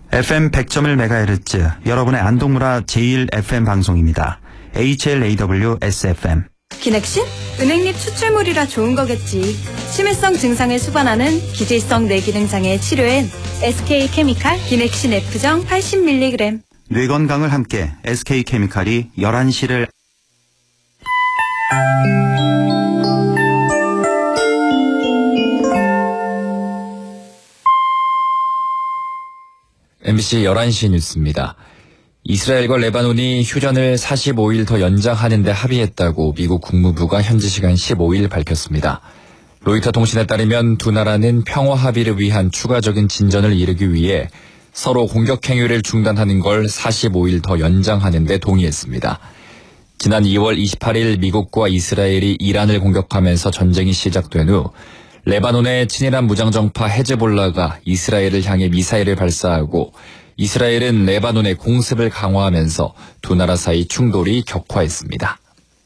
FM 100.1MHz 여러분의 안동문화 제1FM 방송입니다. HLAW-SFM. 기넥신? 은행잎 추출물이라 좋은 거겠지. 치매성 증상을 수반하는 기질성 뇌기능장애 치료엔 SK케미칼 기넥신 F정 80mg. 뇌 건강을 함께 SK케미칼이 11시를 MBC 11시 뉴스입니다. 이스라엘과 레바논이 휴전을 45일 더 연장하는 데 합의했다고 미국 국무부가 현지 시간 15일 밝혔습니다. 로이터 통신에 따르면 두 나라는 평화 합의를 위한 추가적인 진전을 이루기 위해 서로 공격 행위를 중단하는 걸 45일 더 연장하는 데 동의했습니다. 지난 2월 28일 미국과 이스라엘이 이란을 공격하면서 전쟁이 시작된 후 레바논의 친이란 무장정파 헤즈볼라가 이스라엘을 향해 미사일을 발사하고 이스라엘은 레바논의 공습을 강화하면서 두 나라 사이 충돌이 격화했습니다.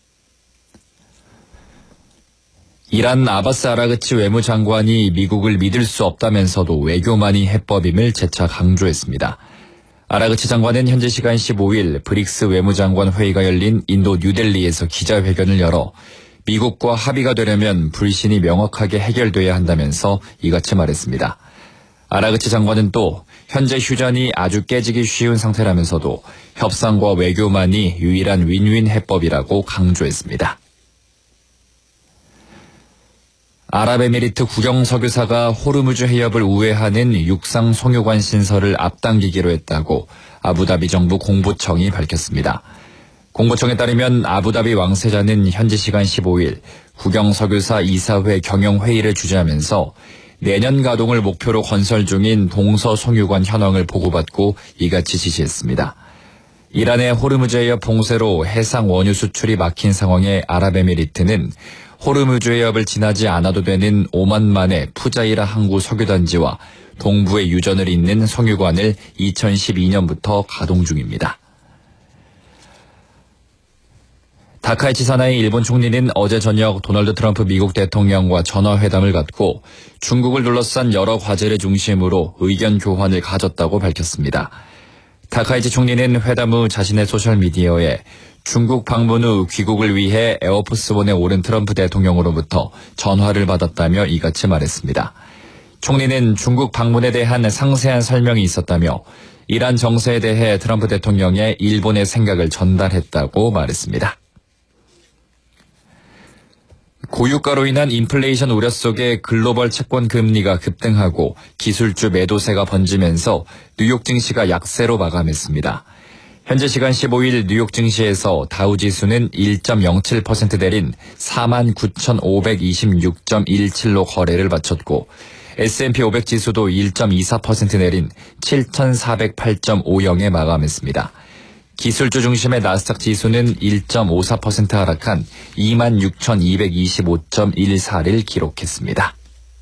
이란 아바스 아라그치 외무장관이 미국을 믿을 수 없다면서도 외교만이 해법임을 재차 강조했습니다. 아라그치 장관은 현지 시간 15일 브릭스 외무장관 회의가 열린 인도 뉴델리에서 기자회견을 열어 미국과 합의가 되려면 불신이 명확하게 해결돼야 한다면서 이같이 말했습니다. 아라그치 장관은 또 현재 휴전이 아주 깨지기 쉬운 상태라면서도 협상과 외교만이 유일한 윈윈 해법이라고 강조했습니다. 아랍에미리트 국영석유사가 호르무즈 해협을 우회하는 육상 송유관 신설을 앞당기기로 했다고 아부다비 정부 공보청이 밝혔습니다. 공보청에 따르면 아부다비 왕세자는 현지 시간 15일 국영석유사 이사회 경영회의를 주재하면서 내년 가동을 목표로 건설 중인 동서송유관 현황을 보고받고 이같이 지시했습니다. 이란의 호르무즈 해협 봉쇄로 해상 원유 수출이 막힌 상황에 아랍에미리트는 호르무즈 해협을 지나지 않아도 되는 오만만의 푸자이라 항구 석유단지와 동부의 유전을 잇는 송유관을 2012년부터 가동 중입니다. 다카이치 사나이 일본 총리는 어제 저녁 도널드 트럼프 미국 대통령과 전화회담을 갖고 중국을 둘러싼 여러 과제를 중심으로 의견 교환을 가졌다고 밝혔습니다. 다카이치 총리는 회담 후 자신의 소셜미디어에 중국 방문 후 귀국을 위해 에어포스원에 오른 트럼프 대통령으로부터 전화를 받았다며 이같이 말했습니다. 총리는 중국 방문에 대한 상세한 설명이 있었다며 이란 정세에 대해 트럼프 대통령의 일본의 생각을 전달했다고 말했습니다. 고유가로 인한 인플레이션 우려 속에 글로벌 채권 금리가 급등하고 기술주 매도세가 번지면서 뉴욕 증시가 약세로 마감했습니다. 현재 시간 15일 뉴욕 증시에서 다우 지수는 1.07% 내린 49,526.17로 거래를 마쳤고 S&P 500 지수도 1.24% 내린 7,408.50에 마감했습니다. 기술주 중심의 나스닥 지수는 1.54% 하락한 26,225.14를 기록했습니다.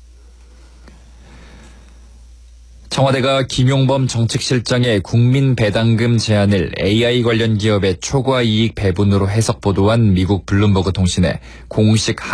청와대가 김용범 정책실장의 국민 배당금 제안을 AI 관련 기업의 초과 이익 배분으로 해석 보도한 미국 블룸버그 통신에 공식